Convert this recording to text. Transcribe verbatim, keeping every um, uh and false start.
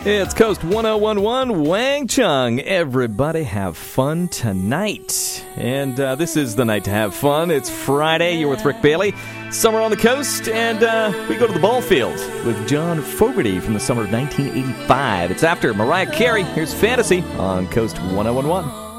It's Coast one oh one one, Wang Chung. Everybody have fun tonight. And uh, this is the night to have fun. It's Friday. You're with Rick Bailey. Summer on the Coast. And uh, we go to the ball field with John Fogerty from the summer of nineteen eighty-five. It's after Mariah Carey. Here's Fantasy on Coast one oh one one.